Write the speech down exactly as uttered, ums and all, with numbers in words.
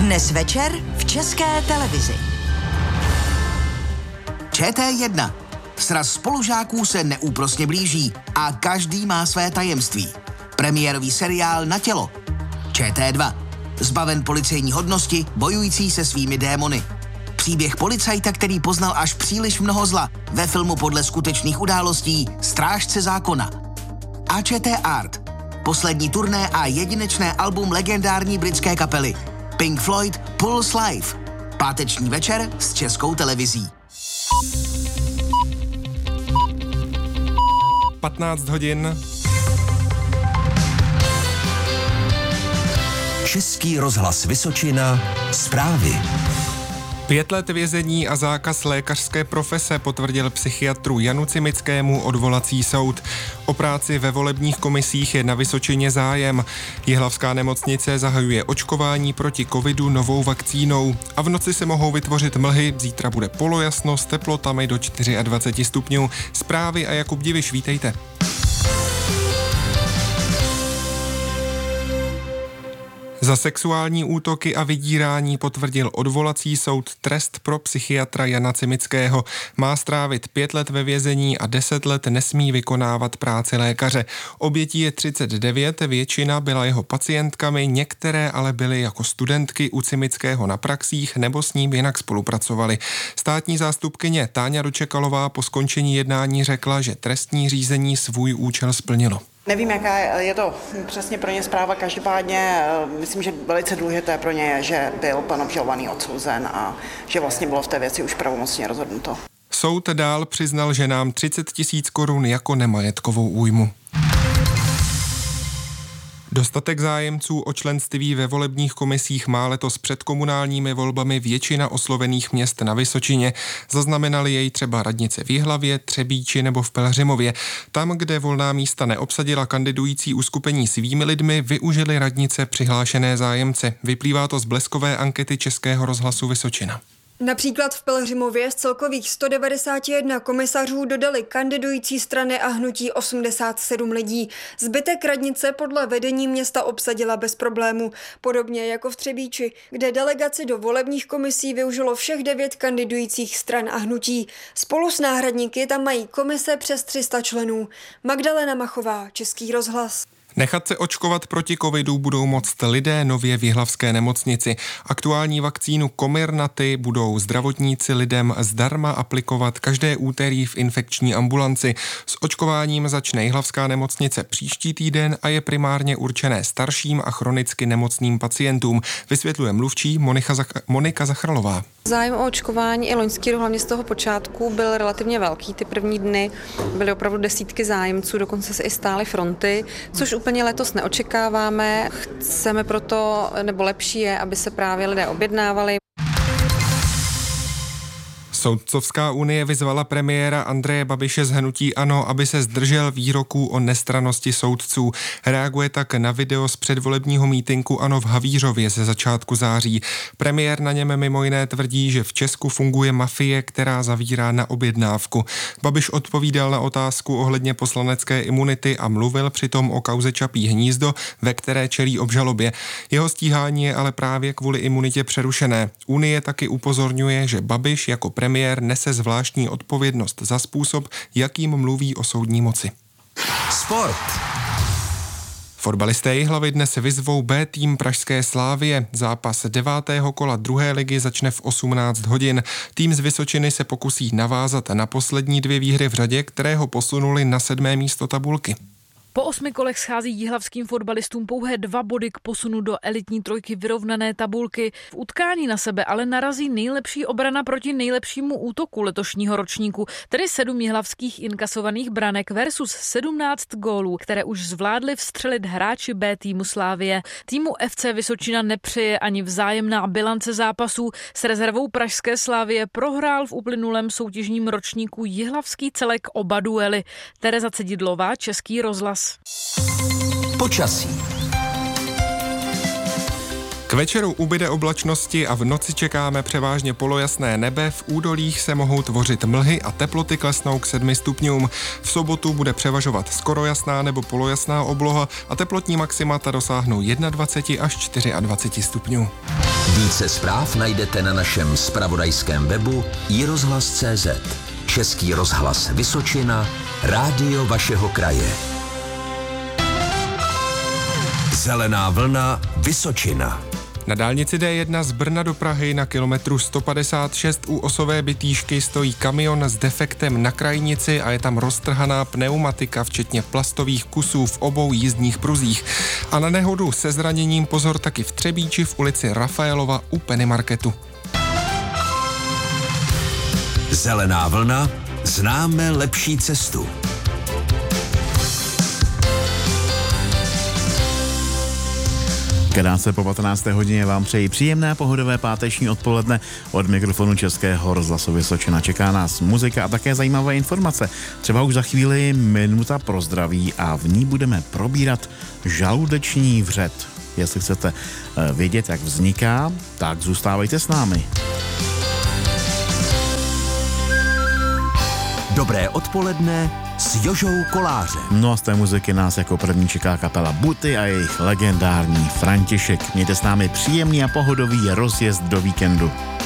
Dnes večer v České televizi. Č T jedna. Sraz spolužáků se neúprosně blíží a každý má své tajemství. Premiérový seriál Na tělo. Č T dva. Zbaven policejní hodnosti, bojující se svými démony. Příběh policajta, který poznal až příliš mnoho zla, ve filmu podle skutečných událostí Strážce zákona. A Č T Art. Poslední turné a jedinečné album legendární britské kapely Pink Floyd Pulse Live. Páteční večer s Českou televizí. patnáct hodin. Český rozhlas Vysočina. Zprávy. Pět let vězení a zákaz lékařské profese potvrdil psychiatru Janu Cimickému odvolací soud. O práci ve volebních komisích je na Vysočině zájem. Jihlavská nemocnice zahajuje očkování proti covidu novou vakcínou a v noci se mohou vytvořit mlhy, zítra bude polojasno s teplotami do dvacet čtyři stupňů. Zprávy a Jakub Diviš, vítejte. Za sexuální útoky a vydírání potvrdil odvolací soud trest pro psychiatra Jana Cimického. Má strávit pět let ve vězení a deset let nesmí vykonávat práci lékaře. Obětí je třicet devět, většina byla jeho pacientkami, některé ale byly jako studentky u Cimického na praxích nebo s ním jinak spolupracovali. Státní zástupkyně Táňa Dočekalová po skončení jednání řekla, že trestní řízení svůj účel splnilo. Nevím, jaká je to přesně pro ně zpráva, každopádně myslím, že velice důležité pro ně je, že byl pan obžalovaný odsouzen a že vlastně bylo v té věci už pravomocně rozhodnuto. Soud dál přiznal ženám třicet tisíc korun jako nemajetkovou újmu. Dostatek zájemců o členství ve volebních komisích má letos před komunálními volbami většina oslovených měst na Vysočině. Zaznamenali jej třeba radnice v Jihlavě, Třebíči nebo v Pelhřimově. Tam, kde volná místa neobsadila kandidující uskupení svými lidmi, využili radnice přihlášené zájemce. Vyplývá to z bleskové ankety Českého rozhlasu Vysočina. Například v Pelhřimově z celkových sto devadesát jedna komisařů dodali kandidující strany a hnutí osmdesát sedm lidí. Zbytek radnice podle vedení města obsadila bez problému, podobně jako v Třebíči, kde delegaci do volebních komisí využilo všech devět kandidujících stran a hnutí. Spolu s náhradníky tam mají komise přes tři sta členů. Magdalena Machová, Český rozhlas. Nechat se očkovat proti covidu budou moct lidé nově v jihlavské nemocnici. Aktuální vakcínu Comirnaty budou zdravotníci lidem zdarma aplikovat každé úterý v infekční ambulanci. S očkováním začne jihlavská nemocnice příští týden a je primárně určené starším a chronicky nemocným pacientům, vysvětluje mluvčí Monika, Zach- Monika Zachrlová. Zájem o očkování i loňský rok, hlavně z toho počátku, byl relativně velký. Ty první dny byly opravdu desítky zájemců, dokonce se i stály fronty, což úplně letos neočekáváme. Chceme proto, nebo lepší je, aby se právě lidé objednávali. Soudcovská unie vyzvala premiéra Andreje Babiše z hnutí ANO, aby se zdržel výroků o nestrannosti soudců. Reaguje tak na video z předvolebního mítinku ANO v Havířově ze začátku září. Premiér na něm mimo jiné tvrdí, že v Česku funguje mafie, která zavírá na objednávku. Babiš odpovídal na otázku ohledně poslanecké imunity a mluvil přitom o kauze Čapí hnízdo, ve které čelí obžalobě. Jeho stíhání je ale právě kvůli imunitě přerušené. Unie taky upozorňuje, že Babiš jako premiér Premiér nese zvláštní odpovědnost za způsob, jakým mluví o soudní moci. Sport. Fotbalisté Jihlavy dnes vyzvou B tým pražské Slávie. Zápas devátého kola druhé ligy začne v osmnáct hodin. Tým z Vysočiny se pokusí navázat na poslední dvě výhry v řadě, které ho posunuli na sedmé místo tabulky. Po osmi kolech schází jihlavským fotbalistům pouhé dva body k posunu do elitní trojky vyrovnané tabulky. V utkání na sebe ale narazí nejlepší obrana proti nejlepšímu útoku letošního ročníku, tedy sedm jihlavských inkasovaných branek versus sedmnáct gólů, které už zvládli vstřelit hráči B týmu Slávie. Týmu F C Vysočina nepřeje ani vzájemná bilance zápasů. S rezervou pražské Slávie prohrál v uplynulém soutěžním ročníku jihlavský celek oba duely. Tereza Cedidlová, Český rozhlas. Počasí. K večeru ubyde oblačnosti a v noci čekáme převážně polojasné nebe, v údolích se mohou tvořit mlhy a teploty klesnou k sedmi stupňům. V sobotu bude převažovat skoro jasná nebo polojasná obloha a teplotní maximata dosáhnou dvacet jedna až dvacet čtyři stupňů. Více zpráv najdete na našem zpravodajském webu i rozhlas tečka cé zet. Český rozhlas Vysočina, rádio vašeho kraje. Zelená vlna Vysočina. Na dálnici D jedna z Brna do Prahy na kilometru sto padesát šest u Osové Bytýšky stojí kamion s defektem na krajnici a je tam roztrhaná pneumatika, včetně plastových kusů v obou jízdních pruzích. A na nehodu se zraněním pozor taky v Třebíči v ulici Rafaelova u Penny Marketu. Zelená vlna, známe lepší cestu. Krátce po patnácté hodině vám přeji příjemné pohodové páteční odpoledne. Od mikrofonu Českého rozhlasu Vysočina čeká nás muzika a také zajímavé informace. Třeba už za chvíli minuta pro zdraví a v ní budeme probírat žaludeční vřet. Jestli chcete vědět, jak vzniká, tak zůstávejte s námi. Dobré odpoledne s Jožou Kolářem. No a z té muziky nás jako první čeká kapela Buty a jejich legendární František. Mějte s námi příjemný a pohodový rozjezd do víkendu.